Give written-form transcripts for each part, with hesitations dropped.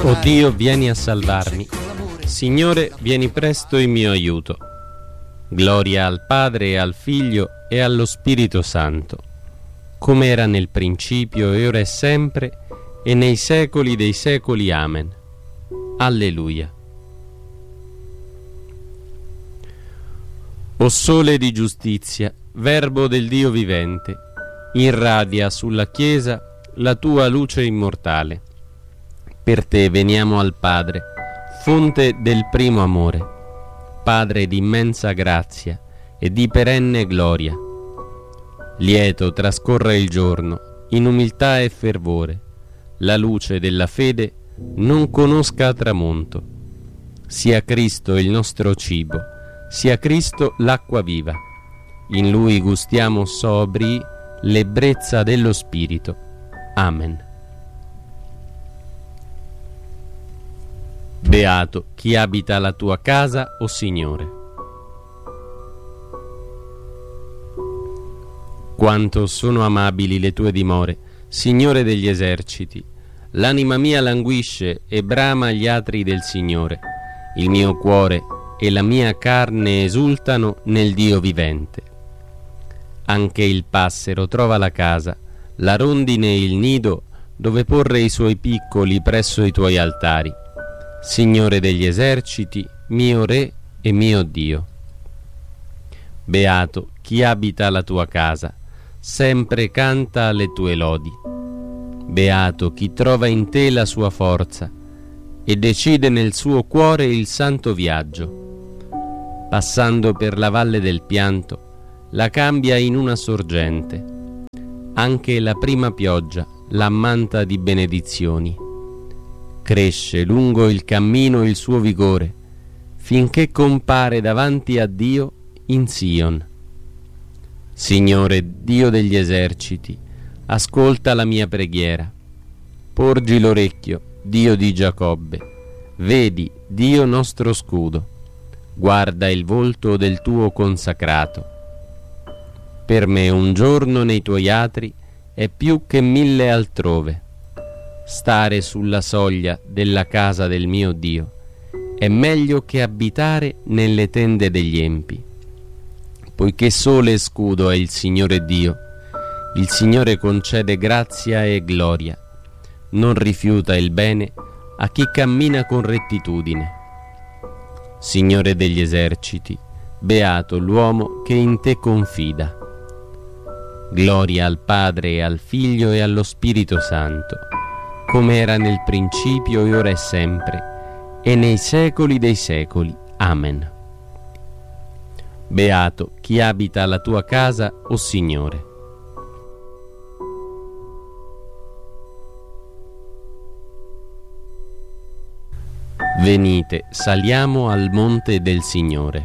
O Dio, vieni a salvarmi. Signore, vieni presto in mio aiuto. Gloria al Padre, e al Figlio e allo Spirito Santo, come era nel principio, e ora e sempre, e nei secoli dei secoli. Amen. Alleluia. O Sole di giustizia, Verbo del Dio vivente, irradia sulla Chiesa la tua luce immortale. Per te veniamo al Padre, fonte del primo amore, Padre di immensa grazia e di perenne gloria. Lieto trascorra il giorno, in umiltà e fervore, la luce della fede non conosca tramonto. Sia Cristo il nostro cibo, sia Cristo l'acqua viva. In Lui gustiamo sobri l'ebbrezza dello Spirito. Amen. Beato chi abita la tua casa, o Signore. Quanto sono amabili le tue dimore, Signore degli eserciti. L'anima mia languisce e brama agli atri del Signore. Il mio cuore e la mia carne esultano nel Dio vivente. Anche il passero trova la casa, la rondine il nido dove porre i suoi piccoli presso i tuoi altari. Signore degli eserciti, mio Re e mio Dio. Beato chi abita la tua casa, sempre canta le tue lodi. Beato chi trova in te la sua forza e decide nel suo cuore il santo viaggio. Passando per la valle del pianto, la cambia in una sorgente. Anche la prima pioggia l'ammanta di benedizioni. Cresce lungo il cammino il suo vigore, finché compare davanti a Dio in Sion. Signore Dio degli eserciti, ascolta la mia preghiera. Porgi l'orecchio, Dio di Giacobbe. Vedi, Dio nostro scudo. Guarda il volto del tuo consacrato. Per me un giorno nei tuoi atri è più che 1000 altrove. Stare sulla soglia della casa del mio Dio è meglio che abitare nelle tende degli empi. Poiché sole e scudo è il Signore Dio, il Signore concede grazia e gloria, non rifiuta il bene a chi cammina con rettitudine. Signore degli eserciti, beato l'uomo che in te confida. Gloria al Padre e al Figlio e allo Spirito Santo, come era nel principio e ora e sempre, e nei secoli dei secoli. Amen. Beato chi abita la tua casa, o Signore. Venite, saliamo al monte del Signore.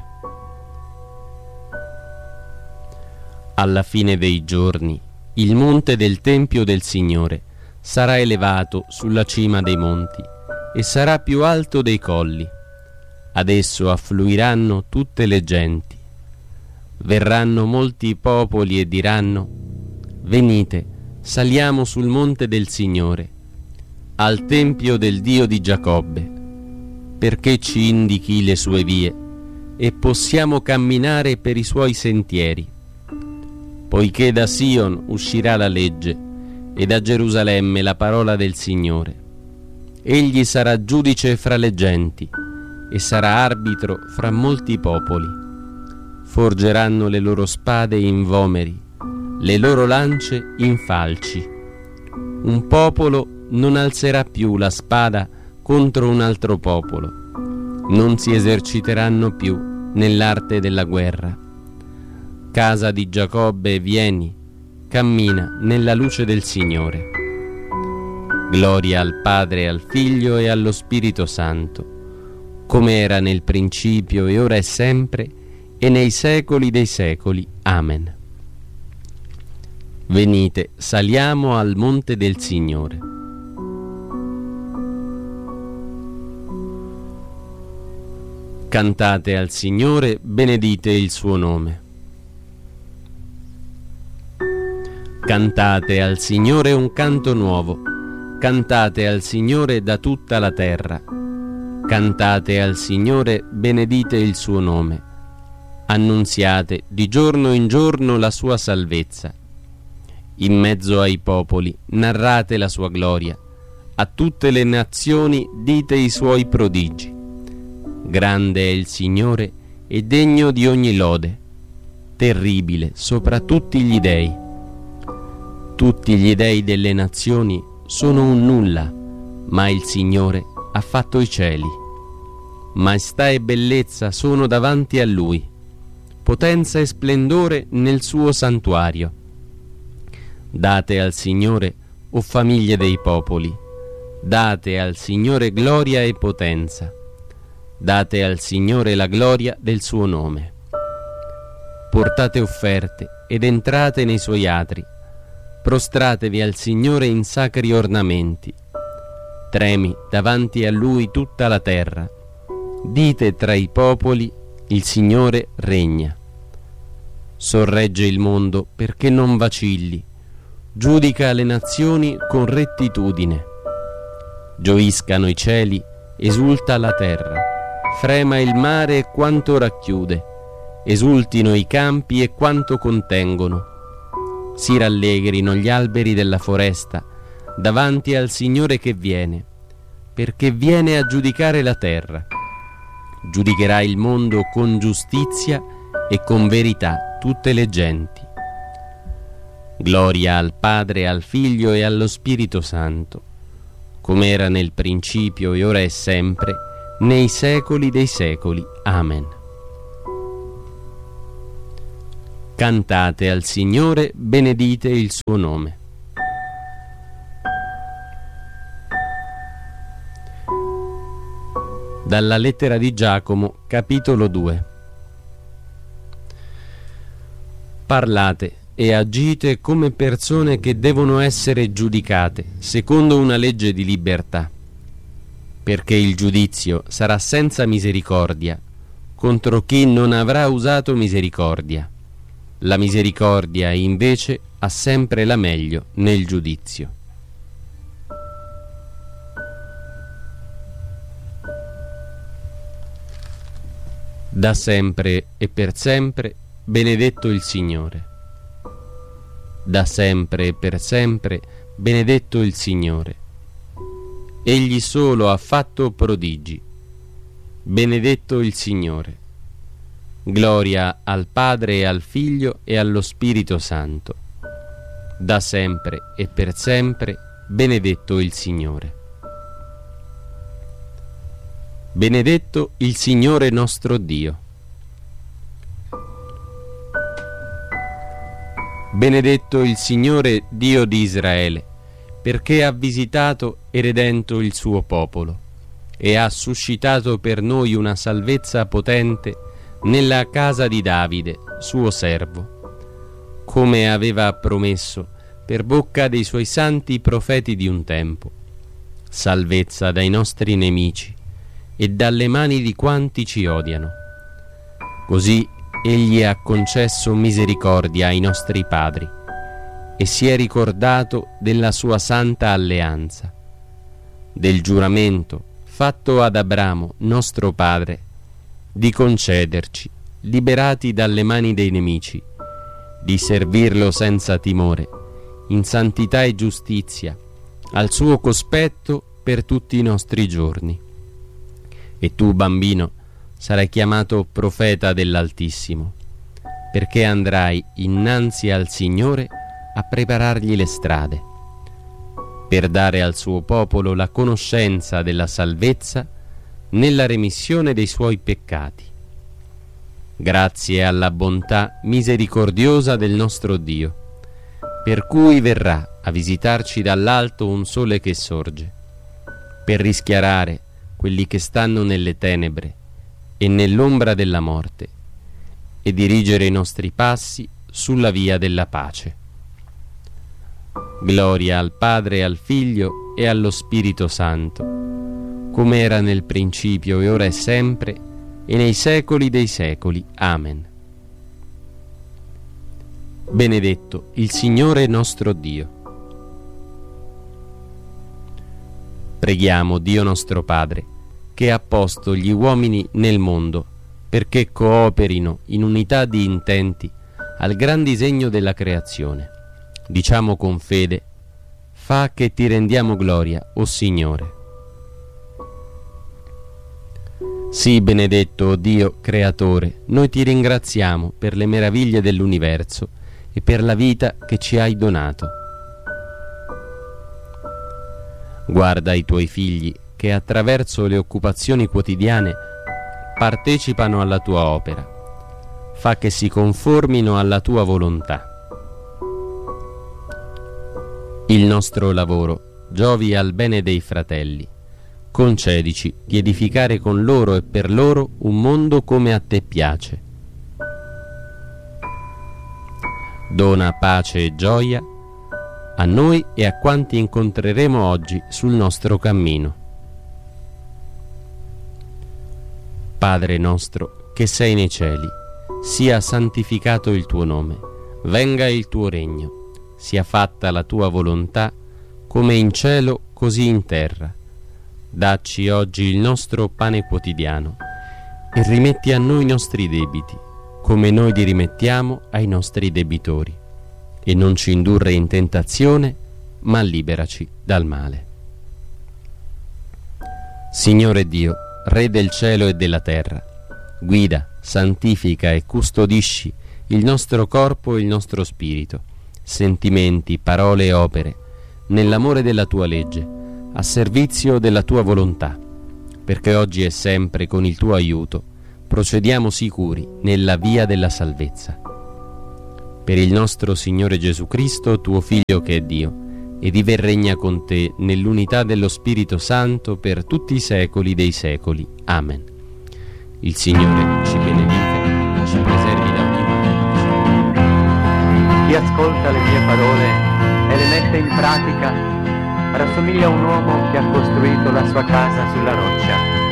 Alla fine dei giorni, il monte del Tempio del Signore sarà elevato sulla cima dei monti e sarà più alto dei colli. Ad esso affluiranno tutte le genti. Verranno molti popoli e diranno: venite, saliamo sul monte del Signore, al Tempio del Dio di Giacobbe, perché ci indichi le sue vie e possiamo camminare per i suoi sentieri. Poiché da Sion uscirà la legge e da Gerusalemme la parola del Signore. Egli sarà giudice fra le genti e sarà arbitro fra molti popoli. Forgeranno le loro spade in vomeri, le loro lance in falci. Un popolo non alzerà più la spada contro un altro popolo. Non si eserciteranno più nell'arte della guerra. Casa di Giacobbe, vieni, cammina nella luce del Signore. Gloria al Padre, al Figlio e allo Spirito Santo, come era nel principio e ora e sempre, e nei secoli dei secoli. Amen. Venite, saliamo al monte del Signore. Cantate al Signore, benedite il suo nome. Cantate al Signore un canto nuovo, Cantate al Signore da tutta la terra. Cantate al Signore, benedite il suo nome. Annunziate di giorno in giorno la sua salvezza. In mezzo ai popoli narrate la sua gloria. A tutte le nazioni dite i suoi prodigi. Grande è il Signore e degno di ogni lode, terribile sopra tutti gli dei. Tutti gli dei delle nazioni sono un nulla, ma il Signore ha fatto i cieli. Maestà e bellezza sono davanti a Lui, potenza e splendore nel suo santuario. Date al Signore, o famiglie dei popoli, date al Signore gloria e potenza. Date al Signore la gloria del suo nome. Portate offerte ed entrate nei suoi atri. Prostratevi al Signore in sacri ornamenti. Tremi davanti a Lui tutta la terra. Dite tra i popoli, il Signore regna. Sorregge il mondo perché non vacilli. Giudica le nazioni con rettitudine. Gioiscano i cieli, esulta la terra. Frema il mare e quanto racchiude. Esultino i campi e quanto contengono. Si rallegrino gli alberi della foresta davanti al Signore che viene, perché viene a giudicare la terra. Giudicherà il mondo con giustizia e con verità tutte le genti. Gloria al Padre, al Figlio e allo Spirito Santo, come era nel principio e ora e sempre, nei secoli dei secoli. Amen. Cantate al Signore, benedite il suo nome. Dalla lettera di Giacomo, capitolo 2. Parlate e agite come persone che devono essere giudicate secondo una legge di libertà, perché il giudizio sarà senza misericordia contro chi non avrà usato misericordia. La misericordia invece ha sempre la meglio nel giudizio. Da sempre e per sempre benedetto il Signore. Da sempre e per sempre benedetto il Signore. Egli solo ha fatto prodigi. Benedetto il Signore. Gloria al Padre e al Figlio e allo Spirito Santo. Da sempre e per sempre benedetto il Signore. Benedetto il Signore nostro Dio. Benedetto il Signore Dio di Israele, perché ha visitato e redento il suo popolo e ha suscitato per noi una salvezza potente nella casa di Davide, suo servo, come aveva promesso per bocca dei suoi santi profeti di un tempo, salvezza dai nostri nemici e dalle mani di quanti ci odiano. Così Egli ha concesso misericordia ai nostri padri e si è ricordato della sua santa alleanza, del giuramento fatto ad Abramo, nostro padre, di concederci, liberati dalle mani dei nemici, di servirlo senza timore, in santità e giustizia, al suo cospetto per tutti i nostri giorni. E tu, bambino, sarai chiamato profeta dell'Altissimo, perché andrai innanzi al Signore a preparargli le strade, per dare al suo popolo la conoscenza della salvezza nella remissione dei suoi peccati. Grazie alla bontà misericordiosa del nostro Dio, per cui verrà a visitarci dall'alto un sole che sorge, per rischiarare quelli che stanno nelle tenebre e nell'ombra della morte, e dirigere i nostri passi sulla via della pace. Gloria al Padre, al Figlio e allo Spirito Santo, come era nel principio e ora e sempre, e nei secoli dei secoli. Amen. Benedetto il Signore nostro Dio. Preghiamo Dio nostro Padre, che ha posto gli uomini nel mondo perché cooperino in unità di intenti al gran disegno della creazione. Diciamo con fede: fa che ti rendiamo gloria, o Signore. Sì, benedetto o Dio creatore, noi ti ringraziamo per le meraviglie dell'universo e per la vita che ci hai donato. Guarda i tuoi figli che attraverso le occupazioni quotidiane partecipano alla tua opera. Fa che si conformino alla tua volontà. Il nostro lavoro giovi al bene dei fratelli. Concedici di edificare con loro e per loro un mondo come a te piace. Dona pace e gioia a noi e a quanti incontreremo oggi sul nostro cammino. Padre nostro, che sei nei cieli, sia santificato il tuo nome, venga il tuo regno, sia fatta la tua volontà, come in cielo, così in terra. Dacci oggi il nostro pane quotidiano e rimetti a noi i nostri debiti, come noi li rimettiamo ai nostri debitori. E non ci indurre in tentazione, ma liberaci dal male. Signore Dio, Re del cielo e della terra, guida, santifica e custodisci il nostro corpo e il nostro spirito, sentimenti, parole e opere, nell'amore della tua legge, a servizio della tua volontà, perché oggi e sempre con il tuo aiuto procediamo sicuri nella via della salvezza. Per il nostro Signore Gesù Cristo, tuo Figlio che è Dio, e vive e regna con te nell'unità dello Spirito Santo per tutti i secoli dei secoli. Amen. Il Signore ci benedica, ci preservi da ogni male. Chi ascolta le mie parole e le mette in pratica rassomiglia a un uomo che ha costruito la sua casa sulla roccia.